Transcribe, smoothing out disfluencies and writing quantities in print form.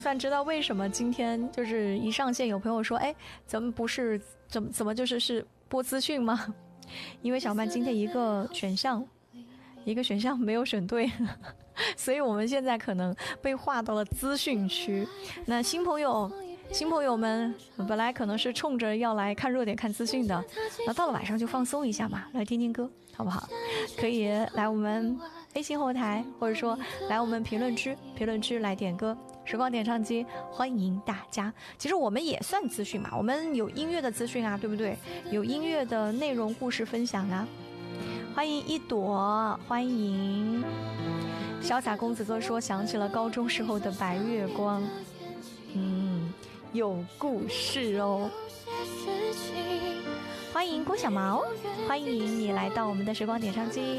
算知道为什么今天就是一上线有朋友说，哎，咱们不是怎么就是播资讯吗？因为小曼今天一个选项没有选对，所以我们现在可能被划到了资讯区。那新朋友们本来可能是冲着要来看热点看资讯的，那到了晚上就放松一下嘛，来听听歌好不好？可以来我们微信后台，或者说来我们评论区来点歌，时光点唱机欢迎大家。其实我们也算资讯嘛，我们有音乐的资讯啊，对不对？有音乐的内容故事分享啊。欢迎一朵，欢迎潇洒公子哥说想起了高中时候的白月光，有故事哦。欢迎郭小毛，欢迎你来到我们的时光点唱机。